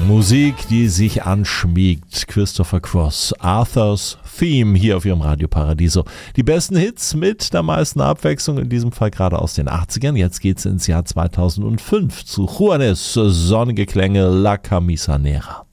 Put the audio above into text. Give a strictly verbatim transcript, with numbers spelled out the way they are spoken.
Musik, die sich anschmiegt. Christopher Cross, Arthur's Theme hier auf ihrem Radio Paradiso. Die besten Hits mit der meisten Abwechslung, in diesem Fall gerade aus den achtzigern. Jetzt geht's ins Jahr zweitausendfünf zu Juanes, sonnige Klänge, La Camisa Negra.